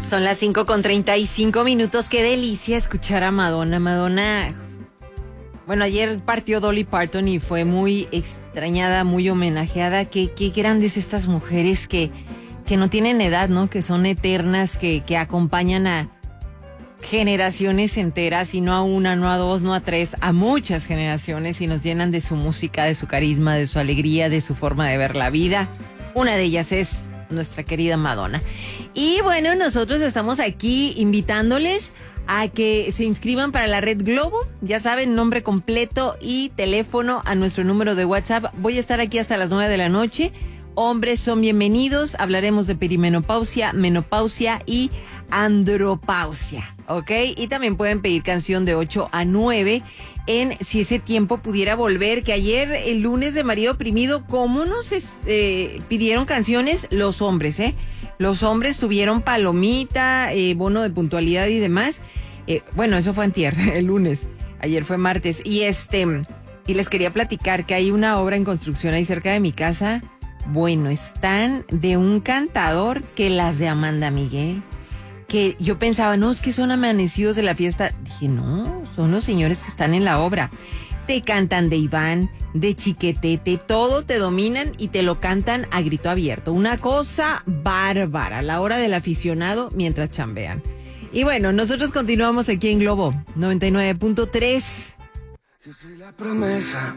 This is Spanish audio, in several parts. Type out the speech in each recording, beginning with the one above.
Son las 5:35. Qué delicia escuchar a Madonna. Madonna, bueno, ayer partió Dolly Parton y fue muy extrañada, muy homenajeada. Qué grandes estas mujeres que no tienen edad, ¿no? Que son eternas, que acompañan a generaciones enteras, y no a una, no a dos, no a tres, a muchas generaciones, y nos llenan de su música, de su carisma, de su alegría, de su forma de ver la vida. Una de ellas es nuestra querida Madonna. Y bueno, nosotros estamos aquí invitándoles a que se inscriban para la Red Globo. Ya saben, nombre completo y teléfono a nuestro número de WhatsApp. Voy a estar aquí hasta las 9 de la noche. Hombres son bienvenidos. Hablaremos de perimenopausia, menopausia y andropausia, ¿ok? Y también pueden pedir canción de 8 a 9 en Si ese tiempo pudiera volver, que ayer, el lunes de Marido Oprimido, ¿cómo nos pidieron canciones? Los hombres, Los hombres tuvieron palomita, bono de puntualidad y demás. Bueno, eso fue antier, el lunes. Ayer fue martes. Y les quería platicar que hay una obra en construcción ahí cerca de mi casa. Bueno, están de un cantador que las de Amanda Miguel. Que yo pensaba, no, es que son amanecidos de la fiesta. Dije, no, son los señores que están en la obra. Te cantan de Iván, de Chiquetete, todo te dominan y te lo cantan a grito abierto. Una cosa bárbara, la hora del aficionado mientras chambean. Y bueno, nosotros continuamos aquí en Globo 99.3. Yo soy la promesa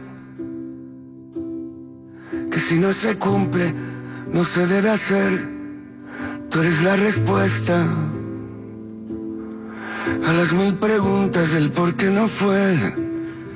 que si no se cumple, no se debe hacer. Tú eres la respuesta a las 1000 preguntas del por qué no fue.